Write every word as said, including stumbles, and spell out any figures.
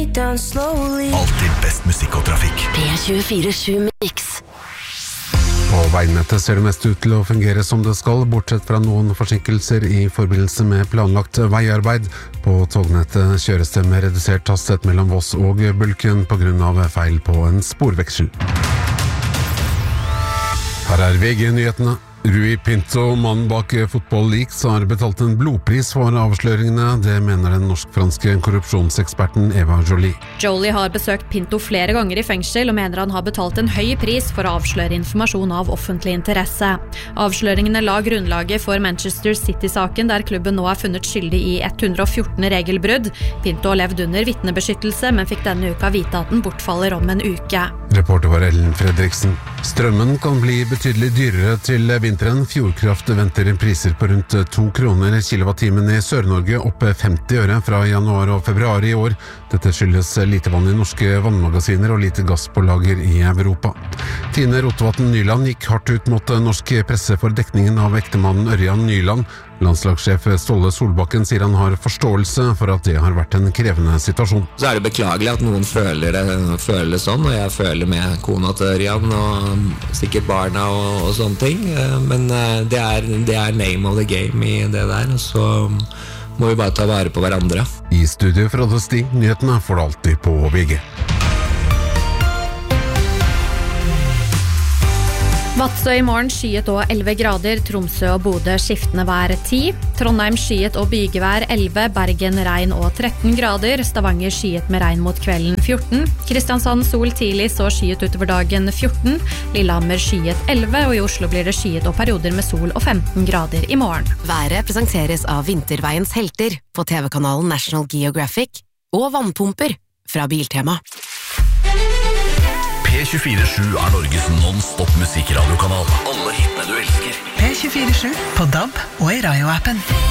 it down slowly. Alltid best musikk og trafikk. P tjuefire sju Mix. På veinettet ser det mest ut til å fungere som det skal, bortsett fra noen forsinkelser i forbindelse med planlagt veiarbeid. På tognettet kjøres det med redusert hastighet mellom Voss og Bulken på grunn av feil på en sporveksel. Her er V G-nyhetene. Rui Pinto, mannen bak Football Leaks, har betalt en blodpris for avsløringene. Det mener den norsk-franske korrupsjonseksperten Eva Jolie. Jolie har besøkt Pinto flere ganger i fengsel og mener han har betalt en høy pris for å avsløre informasjon av offentlig interesse. Avsløringene la grunnlaget for Manchester City-saken, der klubben nå er funnet skyldig i ett hundre og fjorten regelbrudd. Pinto har levd under vitnebeskyttelse, men fikk denne uka vite at den bortfaller om en uke. Reporter var Ellen Fredriksen. Strømmen kan bli betydelig dyrere til vinteren. Fjordkraft venter priser på rundt to kroner kilowattimen i Sør-Norge, opp femti øre fra januar og februar i år. Dette skyldes lite vann i norske vannmagasiner og lite gass på lager i Europa. Tine Rotevatn Nyland gikk hardt ut mot norsk presse for dekningen av ektemannen Ørjan Nyland. Landslagssjef Ståle Solbakken sier han har forståelse for at det har vært en krevende situasjon. Så er det beklagelig at noen føler det, føler det sånn, og jeg føler med kona til Ørjan og sikkert barna og, og sånne ting. Men det er, det er name of the game i det der, og så må vi bare ta vare på hverandre. I studio fra Stig, nyhetene får du alltid på V G. Vadsø i morgen skyet og elleve grader, Tromsø og Bodø skiftende vær ti, Trondheim skyet og bygevær elleve, Bergen regn og tretten grader, Stavanger skyet med regn mot kvelden fjorten, Kristiansand sol tidlig så skyet utover dagen fjorten, Lillehammer skyet elleve, og i Oslo blir det skyet og perioder med sol og femten grader i morgen. Været presenteres av Vinterveiens helter på T V-kanalen National Geographic og vannpumper fra Biltema. P tjuefire sju er Norges non-stop musikkradio-kanal. Alle hitene du elsker. P tjuefire sju på D A B og i Radio-appen.